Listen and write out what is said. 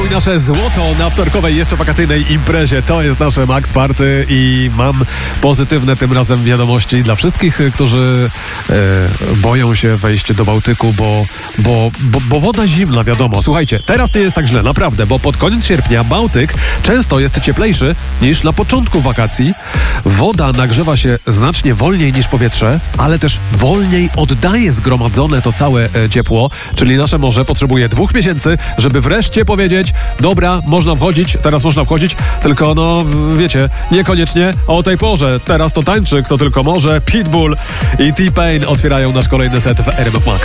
i nasze złoto na wtorkowej jeszcze wakacyjnej imprezie. To jest nasze Max Party i mam pozytywne tym razem wiadomości dla wszystkich, którzy boją się wejść do Bałtyku, bo woda zimna, wiadomo. Słuchajcie, teraz nie jest tak źle, naprawdę, bo pod koniec sierpnia Bałtyk często jest cieplejszy niż na początku wakacji. Woda nagrzewa się znacznie wolniej niż powietrze, ale też wolniej oddaje zgromadzone to całe ciepło, czyli nasze morze potrzebuje 2 miesięcy, żeby wreszcie powiedzieć, dobra, można wchodzić, teraz można wchodzić, tylko no, wiecie, niekoniecznie o tej porze. Teraz to tańczy, kto tylko może. Pitbull i T-Pain otwierają nasz kolejny set w RMF Max.